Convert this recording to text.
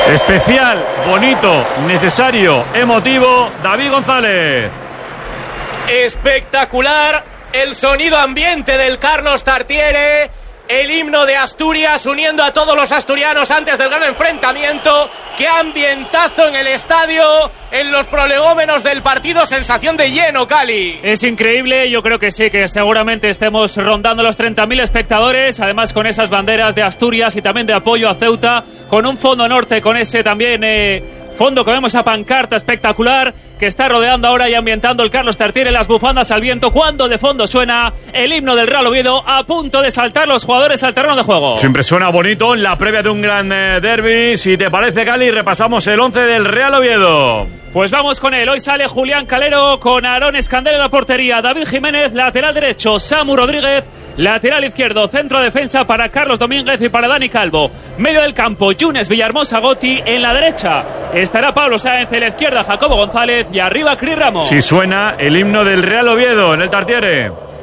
Especial, bonito, necesario, emotivo, David González. Espectacular el sonido ambiente del Carlos Tartiere, el himno de Asturias uniendo a todos los asturianos antes del gran enfrentamiento. ¡Qué ambientazo en el estadio! En los prolegómenos del partido, sensación de lleno, Cali. Es increíble, yo creo que sí, que seguramente estemos rondando los 30.000 espectadores, además con esas banderas de Asturias y también de apoyo a Ceuta, con un fondo norte, con ese también fondo que vemos a pancarta espectacular que está rodeando ahora y ambientando el Carlos Tartiere, las bufandas al viento, cuando de fondo suena el himno del Real Oviedo, a punto de saltar los jugadores al terreno de juego. Siempre suena bonito en la previa de un gran derbi. Si te parece, Cali, repasamos el 11 del Real Oviedo. Pues vamos con él. Hoy sale Julián Calero con Aarón Escandel en la portería, David Jiménez lateral derecho, Samu Rodríguez lateral izquierdo, centro defensa para Carlos Domínguez y para Dani Calvo, medio del campo Yunes Villarmosa Gotti, en la derecha estará Pablo Sáenz, en la izquierda Jacobo González y arriba Cris Ramos. Si suena el himno del Real Oviedo en el Tartiere.